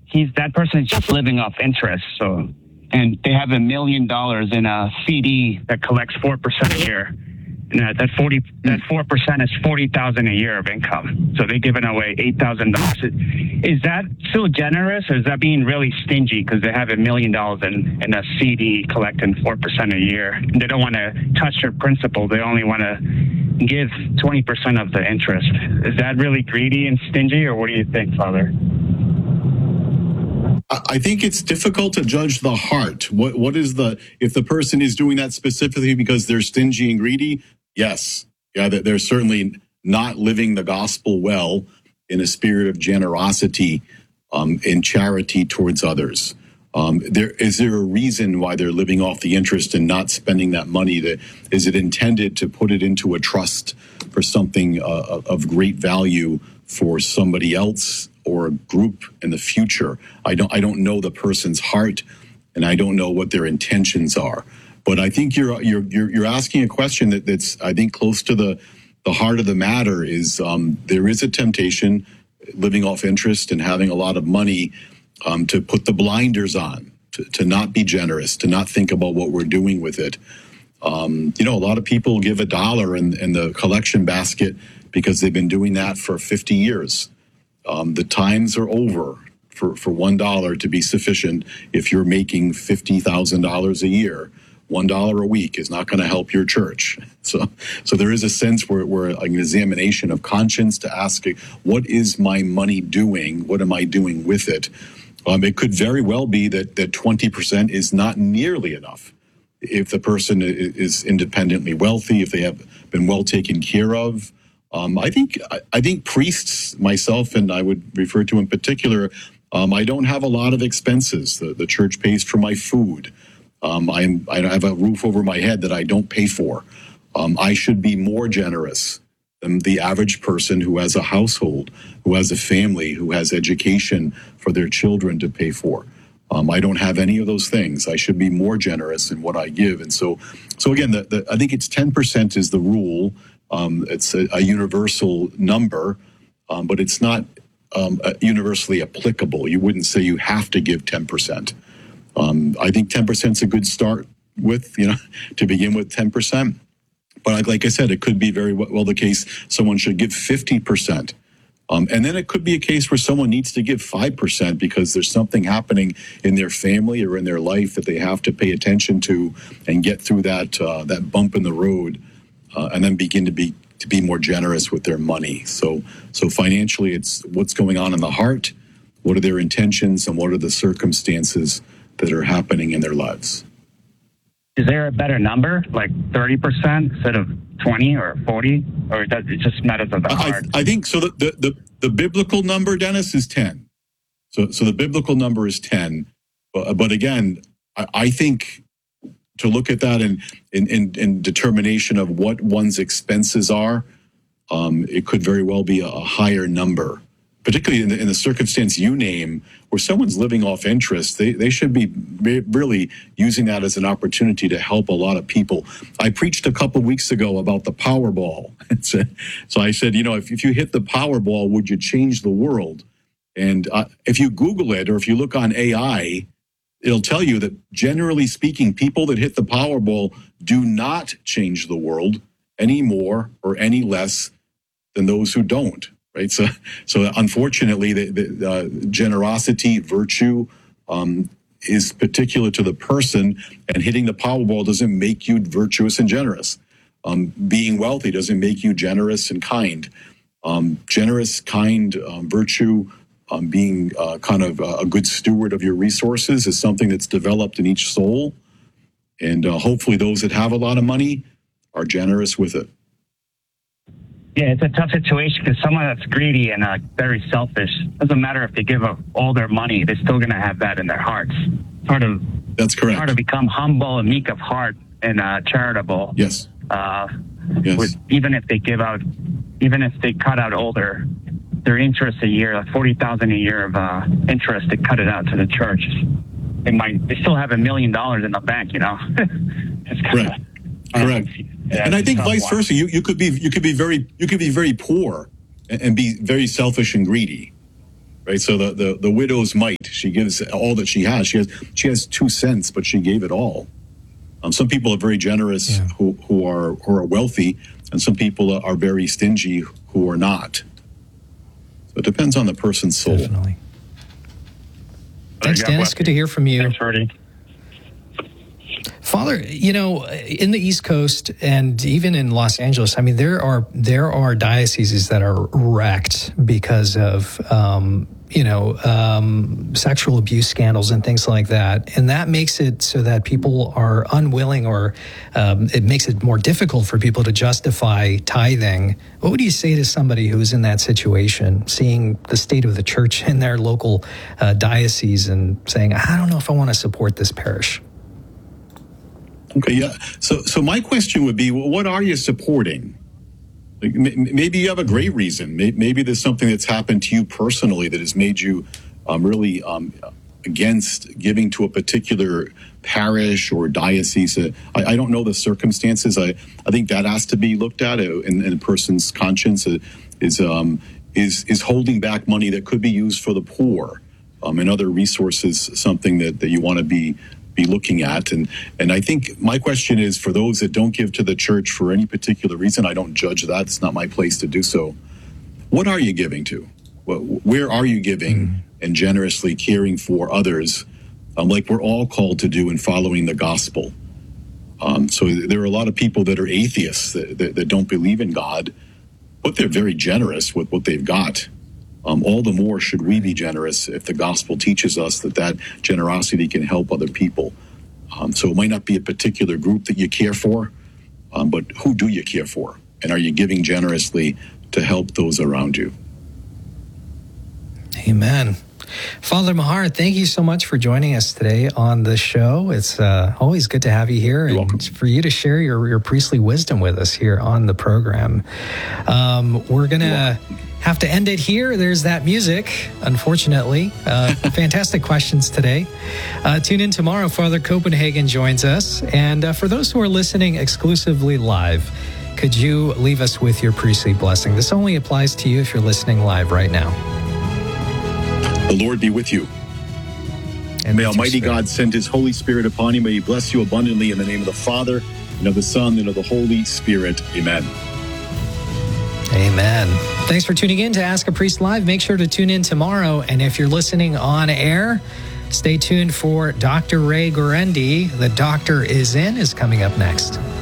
that person is just living off interest. So, and they have $1 million in a CD that collects 4% a year. And that 4% is $40,000 a year of income. So they're giving away $8,000. Is that still generous, or is that being really stingy because they have $1 million in a CD collecting 4% a year? And they don't want to touch their principal. They only want to give 20% of the interest. Is that really greedy and stingy, or what do you think, Father? I think it's difficult to judge the heart. What is if the person is doing that specifically because they're stingy and greedy? Yes. Yeah, they're certainly not living the gospel well in a spirit of generosity and charity towards others. Is there a reason why they're living off the interest and not spending that money? Is it intended to put it into a trust for something of great value for somebody else or a group in the future? I don't know the person's heart, and I don't know what their intentions are. But I think you're asking a question that's I think close to the heart of the matter. Is there is a temptation living off interest and having a lot of money to put the blinders on, to not be generous, to not think about what we're doing with it. A lot of people give $1 in the collection basket because they've been doing that for 50 years. The times are over for $1 to be sufficient. If you're making $50,000 a year, $1 a week is not going to help your church. So there is a sense where an examination of conscience to ask, what is my money doing? What am I doing with it? It could very well be that 20% is not nearly enough. If the person is independently wealthy, if they have been well taken care of. I think priests, myself, and I would refer to in particular, I don't have a lot of expenses. The church pays for my food. I have a roof over my head that I don't pay for. I should be more generous than the average person who has a household, who has a family, who has education for their children to pay for. I don't have any of those things. I should be more generous in what I give. And so again, I think it's 10% is the rule. It's a universal number, but it's not universally applicable. You wouldn't say you have to give 10%. I think 10% is a good start to begin with 10%. But like I said, it could be very well the case someone should give 50%. And then it could be a case where someone needs to give 5% because there's something happening in their family or in their life that they have to pay attention to and get through that bump in the road, and then begin to be more generous with their money. So financially, it's what's going on in the heart, what are their intentions, and what are the circumstances that are happening in their lives. Is there a better number, like 30% instead of 20 or 40, or does it just matters of the heart? I think so. The biblical number, Dennis, is 10. So the biblical number is 10. But again, I think to look at that in determination of what one's expenses are, it could very well be a higher number. Particularly in the circumstance you name, where someone's living off interest, they should be really using that as an opportunity to help a lot of people. I preached a couple weeks ago about the Powerball. So I said, if you hit the Powerball, would you change the world? And if you Google it, or if you look on AI, it'll tell you that generally speaking, people that hit the Powerball do not change the world any more or any less than those who don't. Right. So unfortunately, the generosity, virtue, is particular to the person, and hitting the Powerball doesn't make you virtuous and generous. Being wealthy doesn't make you generous and kind. Generous, kind, virtue, being kind of a good steward of your resources is something that's developed in each soul. And hopefully those that have a lot of money are generous with it. Yeah, it's a tough situation because someone that's greedy and very selfish, doesn't matter if they give up all their money, they're still going to have that in their hearts. That's correct. It's hard to become humble and meek of heart and charitable. Yes. Yes. Even if they cut out all their interest a year, like $40,000 a year of interest, they cut it out to the church. They still have $1 million in the bank, It's kind of correct. And I think vice versa. You could be very poor and be very selfish and greedy, right? So the widow's mite, she gives all that she has. She has 2 cents, but she gave it all. Some people are very generous who are wealthy, and some people are very stingy who are not. So it depends on the person's soul. Definitely. Thanks, Dennis. Good to hear from you. Thanks, Rudy. Father, in the East Coast and even in Los Angeles, I mean, there are dioceses that are wrecked because of, sexual abuse scandals and things like that. And that makes it so that people are unwilling, or it makes it more difficult for people to justify tithing. What would you say to somebody who's in that situation, seeing the state of the church in their local diocese and saying, I don't know if I want to support this parish? Okay, yeah. So my question would be, well, what are you supporting? Like, maybe you have a great reason. Maybe there's something that's happened to you personally that has made you really against giving to a particular parish or diocese. I don't know the circumstances. I think that has to be looked at in a person's conscience. Is holding back money that could be used for the poor and other resources something that you want to be looking at. And I think my question is, for those that don't give to the church for any particular reason, I don't judge that. It's not my place to do so. What are you giving to? Where are you giving and generously caring for others, like we're all called to do in following the gospel? So there are a lot of people that are atheists that don't believe in God, but they're very generous with what they've got. All the more should we be generous if the gospel teaches us that generosity can help other people. So it might not be a particular group that you care for, but who do you care for? And are you giving generously to help those around you? Amen. Father Mahar, thank you so much for joining us today on the show. It's always good to have you here. You're welcome. For you to share your priestly wisdom with us here on the program. We're going to have to end it here. There's that music, unfortunately. Fantastic questions today. Tune in tomorrow. Father Copenhagen joins us. And for those who are listening exclusively live, could you leave us with your priestly blessing? This only applies to you if you're listening live right now. The Lord be with you. And may Almighty God send His Holy Spirit upon you. May He bless you abundantly in the name of the Father, and of the Son, and of the Holy Spirit. Amen. Amen. Thanks for tuning in to Ask a Priest Live. Make sure to tune in tomorrow. And if you're listening on air, stay tuned for Dr. Ray Guarendi. The Doctor is In is coming up next.